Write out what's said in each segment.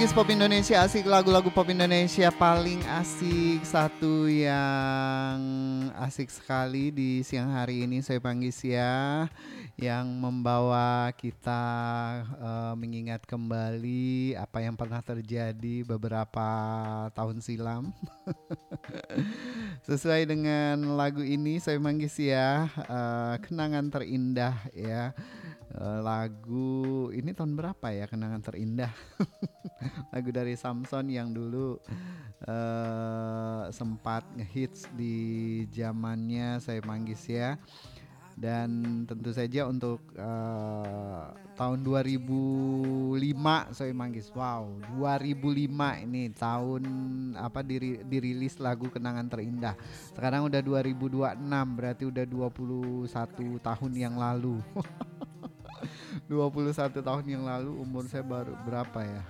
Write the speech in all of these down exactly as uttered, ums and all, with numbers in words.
Pop Indonesia asik, lagu-lagu pop Indonesia paling asik. Satu yang asik sekali di siang hari ini saya Panggis ya, yang membawa kita eh, mengingat kembali apa yang pernah terjadi beberapa tahun silam. Sesuai dengan lagu ini saya Manggis ya, eh, kenangan terindah ya. Eh, lagu ini tahun berapa ya, kenangan terindah? Lagu dari Samson yang dulu eh, sempat ngehits di zamannya saya Manggis ya. Dan tentu saja untuk eh, tahun dua ribu lima saya Manggis. Wow, dua ribu lima ini tahun apa diri, dirilis lagu Kenangan Terindah. Sekarang udah dua ribu dua puluh enam, berarti udah dua puluh satu tahun yang lalu. Dua puluh satu tahun yang lalu umur saya baru berapa ya?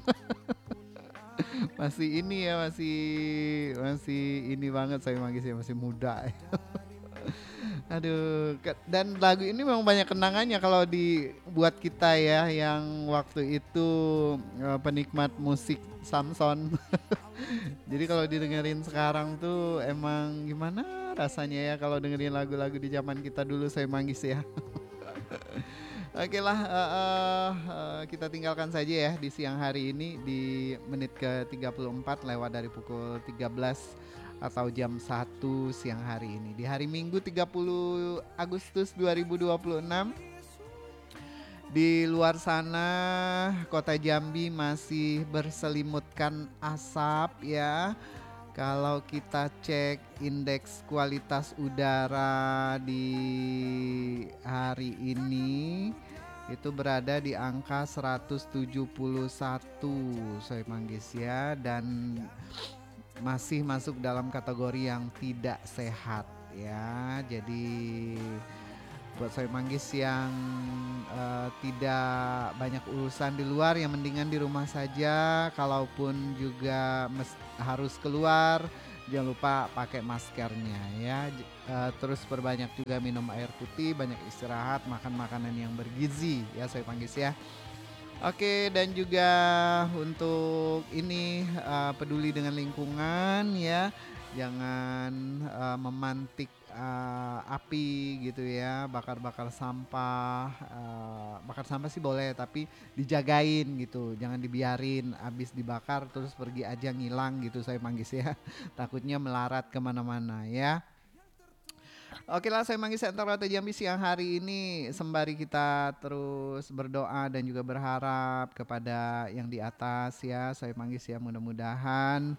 Masih ini ya, masih masih ini banget saya Manggis ya, masih muda. Aduh, dan lagu ini memang banyak kenangannya kalau dibuat kita ya, yang waktu itu eh, penikmat musik Samson. Jadi kalau didengerin sekarang tuh emang gimana rasanya ya kalau dengerin lagu-lagu di zaman kita dulu saya Manggis ya. Oke lah, eh, eh, eh, kita tinggalkan saja ya di siang hari ini di menit ke tiga puluh empat lewat dari pukul tiga belas atau jam satu siang hari ini. Di hari Minggu tiga puluh Agustus dua ribu dua puluh enam, di luar sana kota Jambi masih berselimutkan asap ya. Kalau kita cek indeks kualitas udara di hari ini itu berada di angka seratus tujuh puluh satu Soy Manggis ya, dan masih masuk dalam kategori yang tidak sehat ya. Jadi buat Soy Manggis yang uh, tidak banyak urusan di luar, yang mendingan di rumah saja. Kalaupun juga mes- harus keluar, jangan lupa pakai maskernya ya. J- uh, terus perbanyak juga minum air putih, banyak istirahat, makan makanan yang bergizi ya Soy Manggis ya. Oke, dan juga untuk ini uh, peduli dengan lingkungan ya. Jangan uh, memantik uh, api gitu ya, bakar-bakar sampah. Uh, bakar sampah sih boleh, tapi dijagain gitu. Jangan dibiarin habis dibakar terus pergi aja ngilang gitu saya Manggis ya. Takutnya melarat kemana-mana ya. Oke lah, saya Manggis Center Kota Jambi siang hari ini sembari kita terus berdoa dan juga berharap kepada yang di atas ya. Saya Manggis ya, mudah-mudahan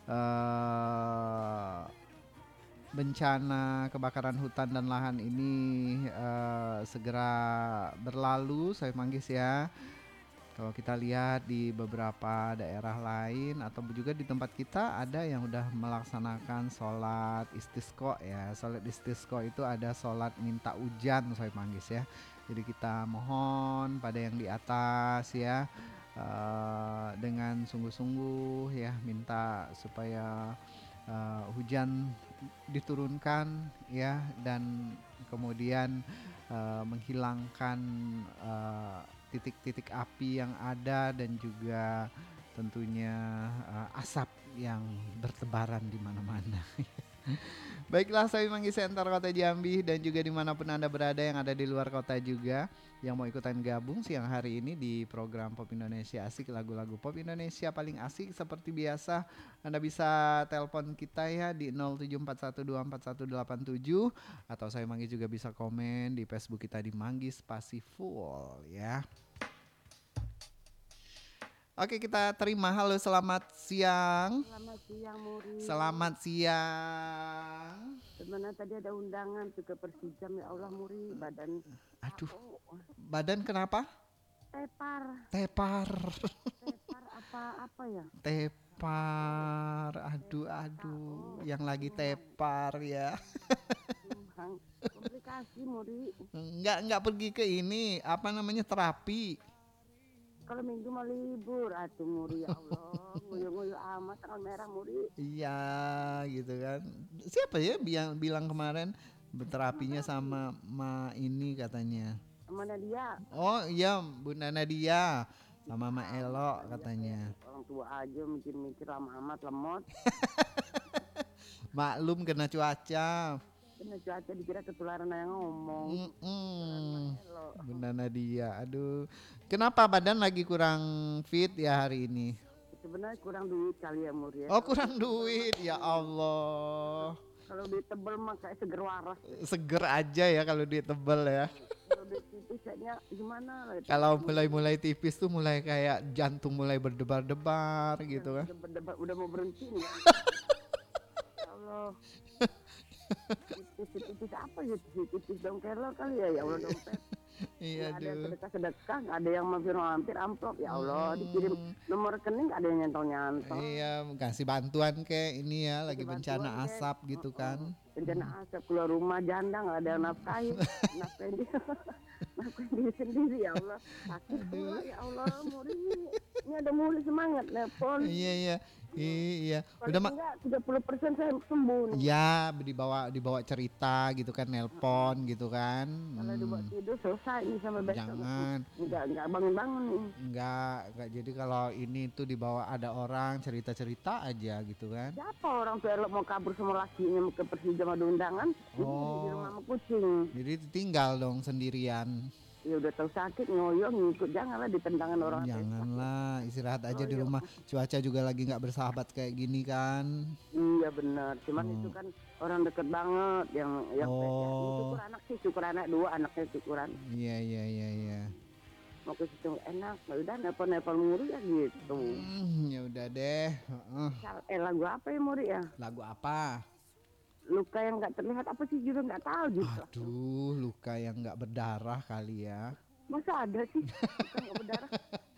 eh, bencana kebakaran hutan dan lahan ini eh, segera berlalu. Saya Manggis ya. Kalau kita lihat di beberapa daerah lain atau juga di tempat kita ada yang udah melaksanakan sholat istisqa ya. Sholat istisqa itu ada sholat minta hujan saya Manggis ya. Jadi kita mohon pada yang di atas ya, uh, dengan sungguh-sungguh ya, minta supaya uh, hujan diturunkan ya, dan kemudian uh, menghilangkan uh, titik-titik api yang ada, dan juga tentunya uh, asap yang bertebaran di mana-mana. Baiklah, saya Manggis Center Kota Jambi dan juga dimanapun Anda berada yang ada di luar kota juga, yang mau ikutan gabung siang hari ini di program Pop Indonesia Asik, lagu-lagu Pop Indonesia paling asik. Seperti biasa, Anda bisa telepon kita ya di nol tujuh empat satu dua empat satu delapan tujuh, atau saya Manggis juga bisa komen di Facebook kita di Manggis Spasi Full ya. Oke, kita terima. Halo, selamat siang. Selamat siang, Muri. Selamat siang. Sebenarnya tadi ada undangan tuh ke Persijam, ya Allah, Muri, badan. Aduh, Oh, badan kenapa? tepar. Tepar. Tepar apa-apa ya? Tepar. Aduh, aduh. Yang lagi tepar ya. Hmm, komplikasi, Muri. Enggak, enggak pergi ke ini, apa namanya, terapi. Kalau minggu mau libur, atuh Muri, ya Allah, nguyuh-nguyuh amat tanggal merah, Muri. Iya, gitu kan. Siapa ya yang bilang kemarin berterapinya sama Ma ini katanya. Mana dia? Oh iya, Bu Nadia sama Ma Elo katanya. orang tua aja mikir-mikir lama amat lemot. Maklum kena cuaca. Kena cuaca dikira ketularan yang ngomong. Mm-mm. Elo. Bunda Nadia, aduh. Kenapa badan lagi kurang fit ya hari ini? Sebenarnya kurang duit kali ya Mur ya. Oh Kalau kurang duit duit, tebel mah ya ini. Allah. Kalau duit tebel mah kayak seger waras. Seger aja ya kalau duit tebel ya. Kalau duit tipis kayaknya gimana lah itu. Kalau mulai-mulai tipis tuh mulai kayak jantung mulai berdebar-debar gitu kan. Udah, udah, udah mau berhenti nih. Ya Allah. Tipis-tipis apa gitu? Tipis dong kelor kali ya. Ya Allah dompet. Iya Nggak ada yang aduh. sedekah-sedekah, nggak ada yang mampir-mampir amplop. Ya Allah, Hmm. dikirim nomor rekening nggak ada yang nyantol-nyantol. Iya, kasih bantuan kayak ini ya, lagi Kasih bencana bantuan, Kek. asap gitu kan. Bencana asap keluar rumah janda nggak ada yang nafkahin, nafkahin dia, nafkahin diri sendiri ya Allah. Sakit pula ya Allah, Muri ini ada Muri semangat nelpon. Iya iya. Iya. Kalau Udah mak enggak tiga puluh persen saya sembuh nih. ya dibawa dibawa cerita gitu kan, nelpon gitu kan. Kalau dibawa Hmm, tidur selesai nih sampai besok. jangan. Enggak enggak bangun-bangun nih. Enggak, enggak. Jadi kalau ini tuh dibawa ada orang cerita-cerita aja gitu kan. Siapa orang tuh elok mau kabur sama lakinya ke Persija sama ada undangan, ini di Oh. rumah sama kucing. Jadi tinggal dong sendirian. Ya udah tahu sakit ngoyo ngikut, janganlah ditentangan orang. Janganlah, istirahat aja di Ngoyo. rumah. Cuaca juga lagi nggak bersahabat kayak gini kan. Iya benar, cuman Hmm. itu kan orang deket banget yang yang Oh. ya, syukur anak sih, syukur anak dua anaknya syukuran. Iya iya iya iya. Mau ke situ enak, ya udah nelpon nelpon Muri ya gitu. Hmm, ya udah deh. Heeh. Sal- Eh lagu apa ya Muri ya? Lagu apa? Luka yang nggak terlihat apa sih judul nggak tahu juga. Aduh, luka yang nggak berdarah kali ya. Masa ada sih luka nggak berdarah?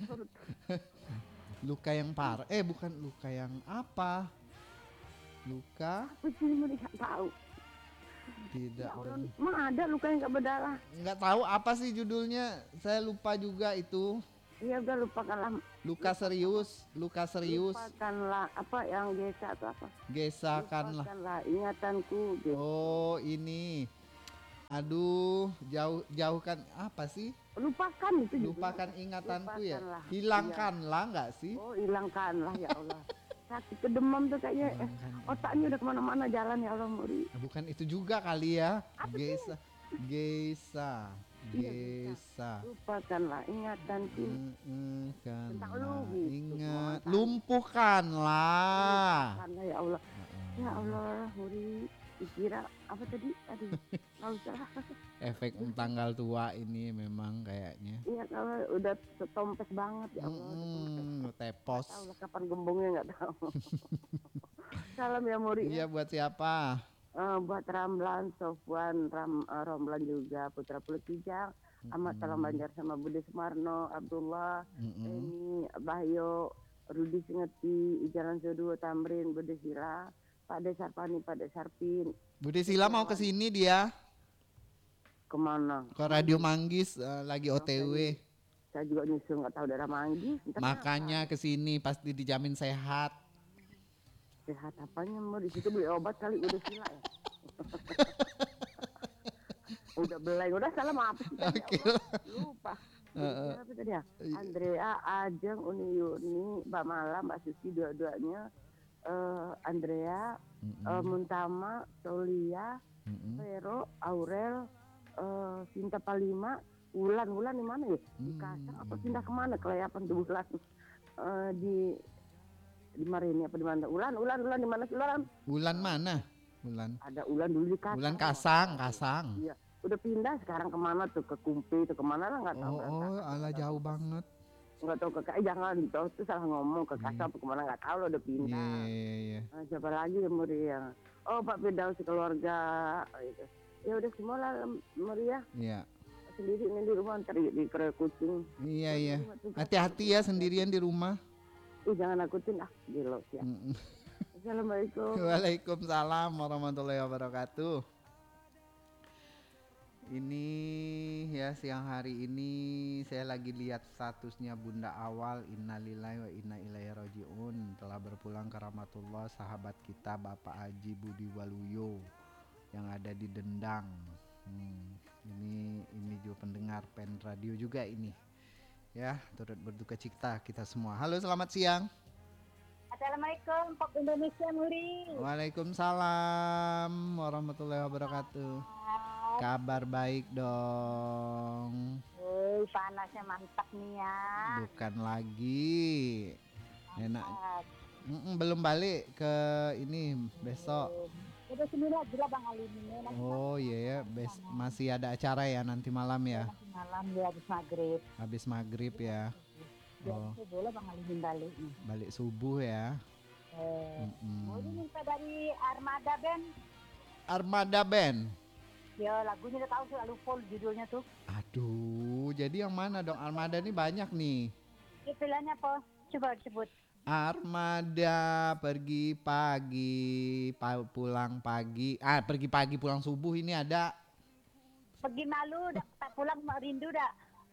Luka yang parah. Eh, bukan luka yang apa? Luka Apa sih Muri nggak tahu? tidak Ya Allah, ber- emang ada luka yang nggak berdarah? nggak tahu apa sih judulnya. Saya lupa juga itu. Iya udah lupakanlah. Luka serius, luka serius. Lupakanlah apa yang gesa atau apa? Gesakanlah. Lupakanlah ingatanku. Gitu. Oh, ini. Aduh, jauh jauhkan apa sih? Lupakan itu judulnya. Lupakan ingatanku ya. Lupakanlah. Hilangkanlah nggak sih? Oh hilangkanlah ya Allah. Sakit kedemam tuh kayaknya eh, Hilangkan. otaknya udah kemana-mana jalan ya Allah Muri. Nah, bukan itu juga kali ya. Apa sih? Gesa. Gesa. Iya, Gesa. Lupakanlah ingatanku. Mm, kan Tentang lu gitu, ingat, semua. lumpuhkanlah. Lupakanlah ya Allah. Ya Allah Muri. Dikira apa tadi? Aduh, nggak usah. Efek tanggal tua ini memang kayaknya. Iya kalau udah setompes banget ya Allah. Mm, Nggak tepos. tahu lah kapan gembongnya nggak tahu. Salam ya Muri. Iya, buat siapa? Eh, buat Ramlan, Sofwan, Ram, eh, Romlan juga, Putra Puletijang, Ahmad Salam Banjar sama Budi Sumarno, Abdullah, Mm-mm. Eni, Bahyo, Rudi Singeti, Ijalan Soduo, Tamrin, Budi Sila, Pak Desarpani, Pak Desarpin, Budi Sila mau ke sini dia kemana? ke Radio Manggis, eh, lagi O T W. Saya juga nyusul nggak tahu daerah Manggis. Ntar Makanya ke sini pasti dijamin sehat. sehat apanya mau di situ beli obat kali udah Sila ya. Udah beleng, udah salah maaf sih tadi, Oke. ya Allah. Lupa. Siapa tadi ya? Andrea, Ajeng, Uni Yurni, Mbak Mala, Mbak Susi dua-duanya, eh, Andrea, eh, Muntama, Solia, Mm-mm. Vero, Aurel, eh, Sinta Palima, Wulan, Wulan di mana ya? Di Kasang apa pindah kemana? Kelayapan tuh Wulan. Eh, di di Marini apa di mana? Ulan, Ulan, Ulan di mana sih Ulan? Bulan mana? Bulan. Ada Ulan dulu di Kasang. Bulan Kasang, Kasang. Iya, udah pindah sekarang kemana tuh ke Kumpi tuh kemana lah nggak tahu. Oh, nggak oh, tahu. ala jauh banget. Nggak tahu ke eh, jangan tahu tuh salah ngomong ke Kasang apa kemana nggak tahu lo udah Iya, pindah. iya, iya. Nah, siapa lagi ya Muria? Oh Pak Firdaus keluarga. Oh, itu. Ya udah semua lah Muria Iya. sendiri ini di rumah ntar di, di kerel kucing. Iya, iya. Hati-hati ya sendirian di rumah. Ih jangan nakutin ah gelo ya. Mm-mm. Assalamualaikum. Waalaikumsalam warahmatullahi wabarakatuh. Ini ya siang hari ini saya lagi lihat statusnya Bunda Awal, innalillahi wa inna ilaihi rajiun, telah berpulang ke rahmatullah sahabat kita Bapak Haji Budi Waluyo yang ada di Dendang. Hmm, ini ini juga pendengar Pen Radio juga ini. Ya, turut berduka cita kita semua. Halo, selamat siang. Assalamualaikum, Pop Indonesia Muri. Waalaikumsalam warahmatullahi wabarakatuh. Kabar baik dong. Woi, panasnya mantap nih ya. Bukan lagi. Enak. Mantap. Mm-mm, belum balik ke ini besok. Udah sini aja lah Bang Ali ini. Nanti Oh iya ya, bes- masih ada acara ya nanti malam ya. nanti malam ya habis maghrib. Habis maghrib ya. Biar Oh, itu boleh Bang Ali balik nih. balik subuh ya. Eh, mau Mm-mm. minta dari Armada Band. Armada Band. Ya lagunya udah tahu selalu full judulnya tuh. Aduh, jadi yang mana dong? Armada ini banyak nih. Ini pilihannya apa? Coba disebut. Armada pergi pagi, pa- pulang pagi. Ah, pergi pagi pulang subuh ini ada. Pergi malu, dah, tak pulang mak rindu dah.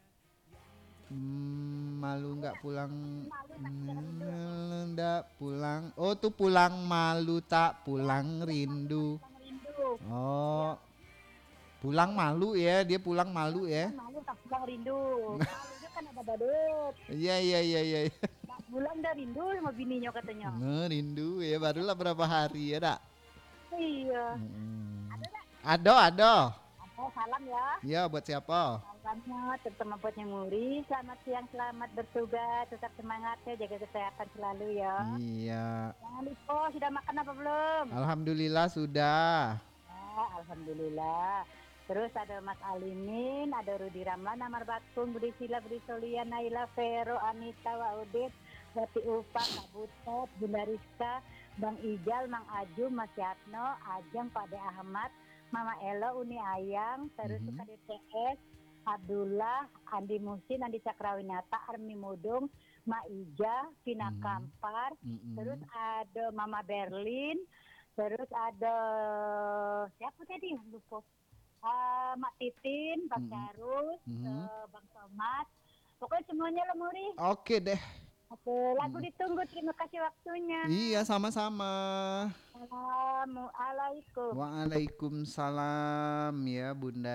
Hmm, malu nggak pulang, Malu tak pulang rindu. hmm, nggak pulang. Oh, tuh pulang malu tak pulang rindu. Pulang rindu. Oh, pulang malu ya, dia pulang malu ya. Malu tak pulang rindu. Malunya kan ada badut. Iya iya iya iya. Tak pulang dah rindu sama bininya katanya. Nge, rindu ya, barulah berapa hari ya dak. Iya. Hmm. Ada tak? Ado ado. Oh, salam ya. Ya buat siapa? Salamnya terutama buat yang Muri. Selamat siang, selamat bertugas. Tetap semangat ya, jaga kesehatan selalu ya. Iya. Jangan lupa, sudah makan apa belum? Alhamdulillah sudah. Ah, Alhamdulillah. Terus ada Mas Alimin, ada Rudi Ramlan, Amar Bakung, Budi Sila, Budi Solia, Naila, Vero, Anita, Waudit, Wati Upa, Kak Butet, Bunda Rizka, Bang Ijal, Mang Aju, Mas Yatno, Ajeng, Pak De Ahmad, Mama Elo, Uni Ayang, terus Mhm. K D T S, Abdullah, Andi Musin, Andi Cakrawinata, Armi Mudung, Ma Ija, Vina Mhm. Kampar, Mm-mm. terus ada Mama Berlin, terus ada siapa tadi lupa. Ah, Mak Titin, Bang Mhm. Carus, Mhm. eh, Bang Tomat, pokoknya semuanya lah Muri. Oke deh. Oke, lagu ditunggu. Terima kasih waktunya. Iya sama-sama. Assalamualaikum. Waalaikumsalam ya Bunda.